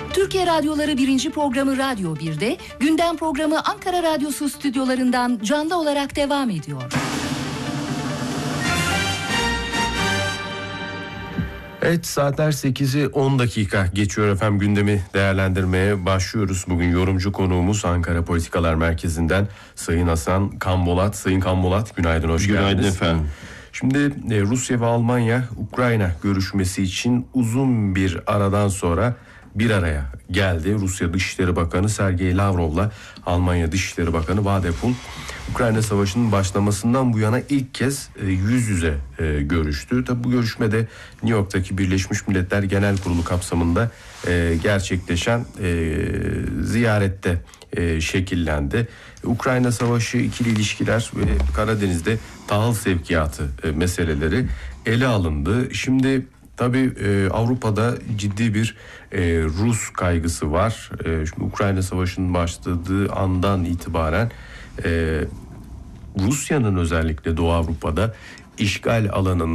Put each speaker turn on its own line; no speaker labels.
Türkiye Radyoları 1. programı Radyo 1'de, gündem programı Ankara Radyosu stüdyolarından canlı olarak devam ediyor.
Evet, saatler 8'i 10 dakika geçiyor efendim, gündemi değerlendirmeye başlıyoruz. Bugün yorumcu konuğumuz Ankara Politikalar Merkezi'nden Sayın Hasan Kanbolat. Sayın Kanbolat, günaydın, hoş geldiniz.
Günaydın efendim.
Şimdi Rusya ve Almanya Ukrayna görüşmesi için uzun bir aradan sonra bir araya geldi. Rusya Dışişleri Bakanı Sergey Lavrov'la Almanya Dışişleri Bakanı Vadapun Ukrayna Savaşı'nın başlamasından bu yana ilk kez yüz yüze görüştü. Tabi bu görüşmede New York'taki Birleşmiş Milletler Genel Kurulu kapsamında gerçekleşen ziyarette şekillendi. Ukrayna Savaşı, ikili ilişkiler ve Karadeniz'de tahıl sevkiyatı meseleleri ele alındı. Şimdi tabii Avrupa'da ciddi bir Rus kaygısı var. Şimdi Ukrayna Savaşı'nın başladığı andan itibaren Rusya'nın özellikle Doğu Avrupa'da işgal alanının